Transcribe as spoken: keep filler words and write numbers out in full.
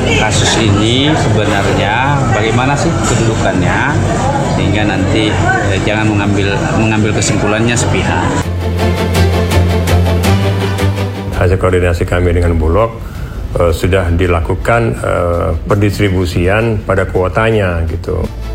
kasus ini sebenarnya bagaimana sih kedudukannya, sehingga nanti eh, jangan mengambil mengambil kesimpulannya sepihak. Hasil koordinasi kami dengan Bulog eh, sudah dilakukan eh, pendistribusian pada kuotanya gitu.